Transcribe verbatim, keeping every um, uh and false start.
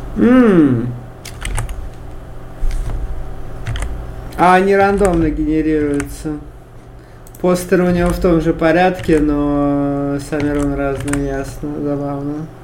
М. А они рандомно генерируются. Постеры у него в том же порядке, но сами руны разные, ясно, забавно.